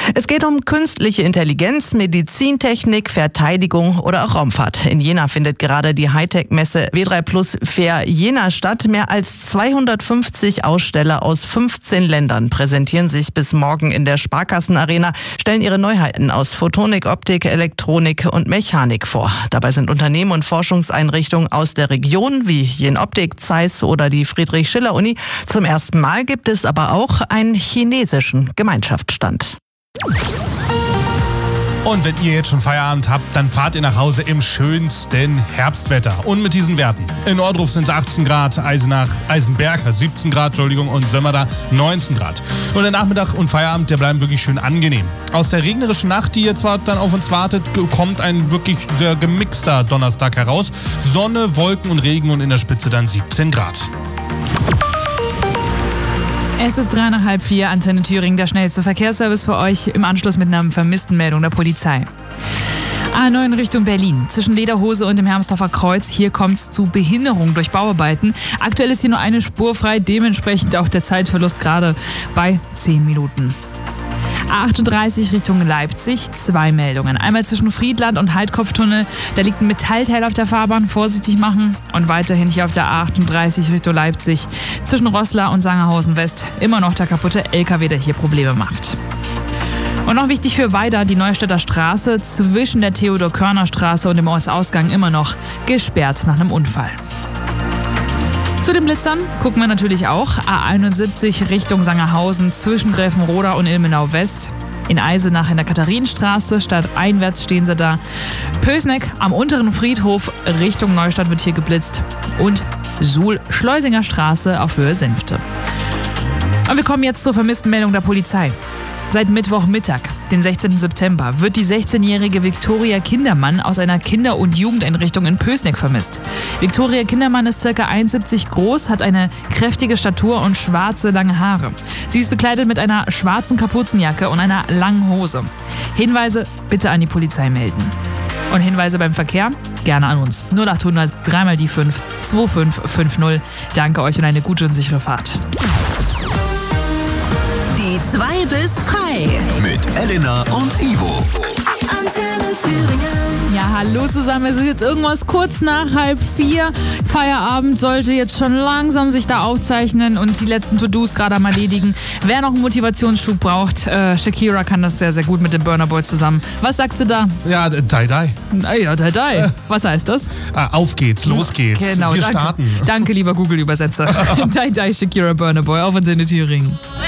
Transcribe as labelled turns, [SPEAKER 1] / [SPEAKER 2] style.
[SPEAKER 1] Es geht um künstliche Intelligenz, Medizintechnik, Verteidigung oder auch Raumfahrt. In Jena findet gerade die Hightech-Messe W3 Plus Fair Jena statt. Mehr als 250 Aussteller aus 15 Ländern präsentieren sich bis morgen in der Sparkassenarena, stellen ihre Neuheiten aus Photonik, Optik, Elektronik und Mechanik vor. Dabei sind Unternehmen und Forschungseinrichtungen aus der Region wie Jenoptik, Zeiss oder die Friedrich-Schiller-Uni. Zum ersten Mal gibt es aber auch einen chinesischen Gemeinschaftsstand.
[SPEAKER 2] Und wenn ihr jetzt schon Feierabend habt, dann fahrt ihr nach Hause im schönsten Herbstwetter. Und mit diesen Werten. In Ohrdruf sind es 18 Grad, Eisenberg hat 17 Grad, und Sömmerda 19 Grad. Und der Nachmittag und Feierabend, der bleiben wirklich schön angenehm. Aus der regnerischen Nacht, die jetzt dann auf uns wartet, kommt ein wirklich sehr gemixter Donnerstag heraus. Sonne, Wolken und Regen und in der Spitze dann 17 Grad.
[SPEAKER 3] Es ist 3:30, Antenne Thüringen, der schnellste Verkehrsservice für euch im Anschluss mit einer Vermisstenmeldung der Polizei. A9 Richtung Berlin. Zwischen Lederhose und dem Hermsdorfer Kreuz. Hier kommt es zu Behinderung durch Bauarbeiten. Aktuell ist hier nur eine Spur frei, dementsprechend auch der Zeitverlust gerade bei 10 Minuten. A38 Richtung Leipzig, 2 Meldungen. Einmal zwischen Friedland und Heitkopftunnel, da liegt ein Metallteil auf der Fahrbahn, vorsichtig machen. Und weiterhin hier auf der A38 Richtung Leipzig, zwischen Roßla und Sangerhausen West, immer noch der kaputte LKW, der hier Probleme macht. Und noch wichtig für Weida, die Neustädter Straße zwischen der Theodor-Körner-Straße und dem Ortsausgang immer noch gesperrt nach einem Unfall. Zu den Blitzern gucken wir natürlich auch. A71 Richtung Sangerhausen zwischen Gräfenroda und Ilmenau West. In Eisenach in der Katharinenstraße, stadteinwärts stehen sie da. Pößneck am unteren Friedhof Richtung Neustadt wird hier geblitzt. Und Suhl-Schleusinger Straße auf Höhe Senfte. Und wir kommen jetzt zur vermissten Meldung der Polizei. Seit Mittwochmittag, den 16. September, wird die 16-jährige Viktoria Kindermann aus einer Kinder- und Jugendeinrichtung in Pößneck vermisst. Viktoria Kindermann ist ca. 1,70 groß, hat eine kräftige Statur und schwarze, lange Haare. Sie ist bekleidet mit einer schwarzen Kapuzenjacke und einer langen Hose. Hinweise bitte an die Polizei melden. Und Hinweise beim Verkehr? Gerne an uns. 0800 3 die 5 2550. Danke euch und eine gute und sichere Fahrt.
[SPEAKER 4] Die 2 bis frei.
[SPEAKER 5] Mit Elena und Ivo.
[SPEAKER 4] Antenne Thüringen.
[SPEAKER 3] Ja, hallo zusammen. Es ist jetzt irgendwas kurz nach 3:30. Feierabend sollte jetzt schon langsam sich da aufzeichnen und die letzten To-Dos gerade am erledigen. Wer noch einen Motivationsschub braucht, Shakira kann das sehr, sehr gut mit dem Burna Boy zusammen. Was sagt sie da?
[SPEAKER 2] Ja, die.
[SPEAKER 3] Ja, die. Was heißt das?
[SPEAKER 2] Auf geht's, los geht's.
[SPEAKER 3] Genau,
[SPEAKER 2] Wir
[SPEAKER 3] danke.
[SPEAKER 2] starten.
[SPEAKER 3] Danke, lieber Google-Übersetzer. Die, Shakira, Burna Boy auf Antenne Thüringen.